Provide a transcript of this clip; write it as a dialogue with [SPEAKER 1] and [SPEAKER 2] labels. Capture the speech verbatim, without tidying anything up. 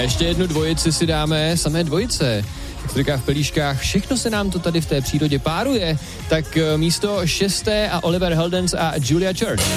[SPEAKER 1] ještě jednu dvojici si dáme, samé dvojice. Jak se říká v pelíškách, všechno se nám to tady v té přírodě páruje. Tak místo šesté a Oliver Heldens a Julia Church.